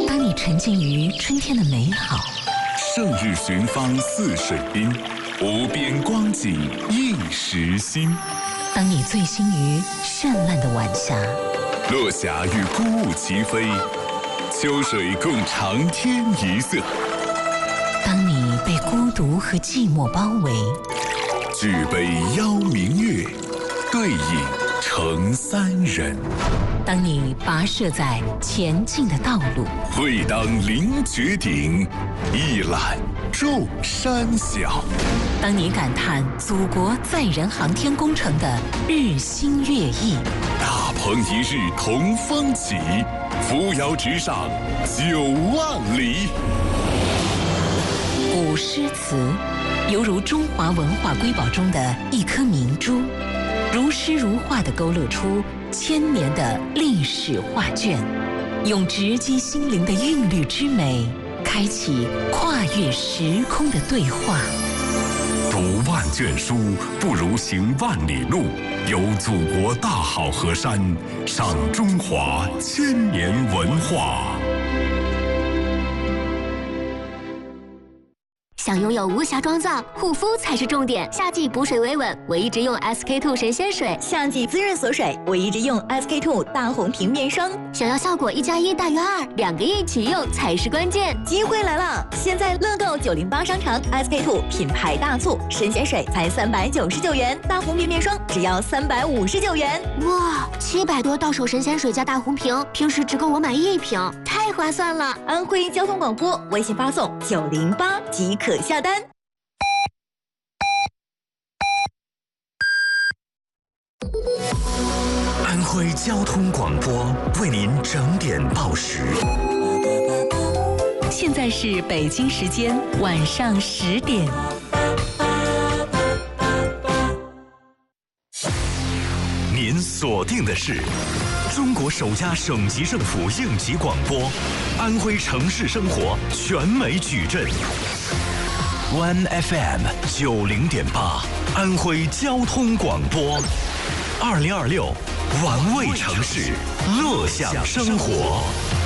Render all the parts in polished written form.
当你沉浸于春天的美好， 胜日寻芳泗水滨，无边光景一时新。 当你醉心于绚烂的晚霞， 落霞与孤鹜齐飞，秋水共长天一色。 当你被孤独和寂寞包围， 举杯邀明月，对影成三人。 当你跋涉在前进的道路， 会当凌绝顶，一览众山小。 当你感叹祖国载人航天工程的日新月异， 大鹏一日同风起，扶摇直上9万里。 古诗词犹如中华文化瑰宝中的一颗明珠，如诗如画地勾勒出千年的历史画卷，用直击心灵的韵律之美，开启跨越时空的对话。 读万卷书，不如行万里路。游祖国大好河山，赏中华千年文化。 想拥有无瑕妆造，护肤才是重点。夏季补水维稳，我一直用 SK-II 神仙水； 夏季滋润锁水，我一直用 SK-II 大红瓶面霜。 想要效果1+1大于2，2个一起用才是关键。 机会来了！现在乐购908商城 SK-II 品牌大促，神仙水才399元，大红瓶面霜只要359元。 哇，700多到手神仙水加大红瓶，平时只够我买1瓶，太划算了！ 安徽交通广播微信发送908即可下单。 安徽交通广播为您整点报时。 现在是北京时间晚上10点。 您锁定的是中国首家省级政府应急广播，安徽城市生活全美矩阵。One FM 90.8，安徽交通广播，2026玩味城市，乐享生活。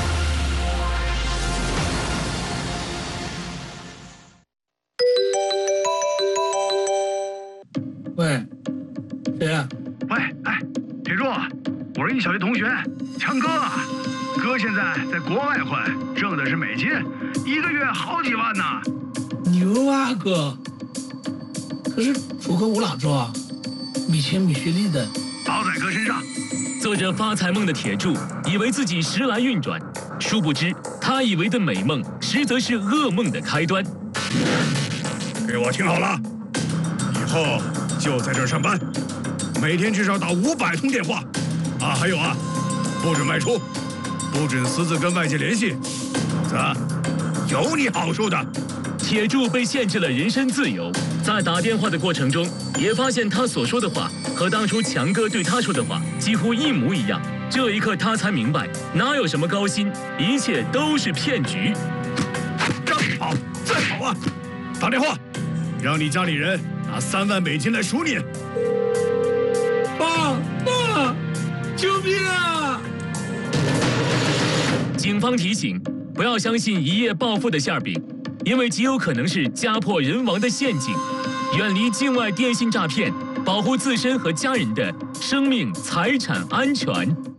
喂，谁呀？ 喂，哎，铁柱，我是你小学同学，强哥。哥现在在国外混，挣的是美金，1个月好几万呢。 牛啊哥！可是楚河无老舟啊，米钱米蓄力的。 包在哥身上。 做着发财梦的铁柱，以为自己时来运转，殊不知他以为的美梦，实则是噩梦的开端。 给我听好了，以后就在这儿上班，每天至少打500通电话。啊，还有啊，不准外出，不准私自跟外界联系，否则有你好处的。 铁柱被限制了人身自由，在打电话的过程中，也发现他所说的话和当初强哥对他说的话几乎一模一样。这一刻，他才明白，哪有什么高薪，一切都是骗局。 让你跑，再跑啊！打电话，让你家里人拿3万美金来赎你。 爸，救命啊！ 警方提醒，不要相信一夜暴富的馅饼，因为极有可能是家破人亡的陷阱。远离境外电信诈骗，保护自身和家人的生命财产安全。